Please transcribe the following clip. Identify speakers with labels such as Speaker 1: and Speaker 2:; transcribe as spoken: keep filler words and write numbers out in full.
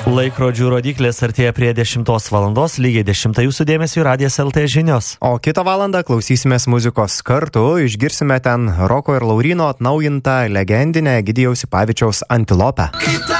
Speaker 1: Laikrodžių rodiklės artėja prie dešimtos valandos, lygiai dešimtą jūsų dėmesio Radijas L T žinios.
Speaker 2: O kitą valandą klausysimės muzikos kartu, išgirsime ten Roko ir Lauryno atnaujintą legendinę Egidijaus Sipavičiaus Antilopę.